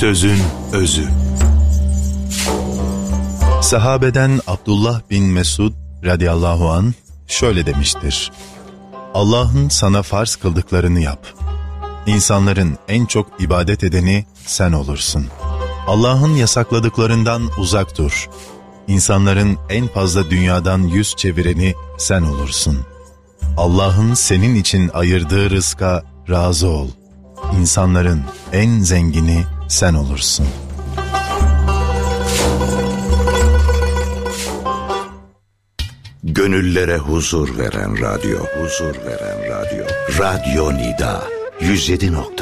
Sözün özü. Sahabeden Abdullah bin Mesud radıyallahu anh şöyle demiştir: Allah'ın sana farz kıldıklarını yap. İnsanların en çok ibadet edeni sen olursun. Allah'ın yasakladıklarından uzak dur. İnsanların en fazla dünyadan yüz çevireni sen olursun. Allah'ın senin için ayırdığı rızka razı ol. İnsanların en zengini sen olursun. Gönüllere huzur veren radyo, Radyo Nida 107.4